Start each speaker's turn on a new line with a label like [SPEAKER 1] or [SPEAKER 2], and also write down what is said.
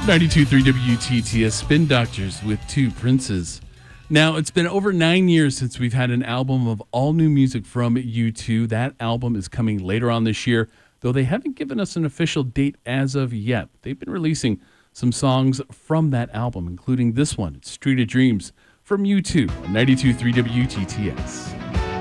[SPEAKER 1] 92.3 WTTS Spin Doctors with Two Princes. Now, it's been over 9 years since we've had an album of all new music from U2. That album is coming later on this year, though they haven't given us an official date as of yet. They've been releasing some songs from that album, including this one, Street of Dreams, from U2 on 92.3 WTTS.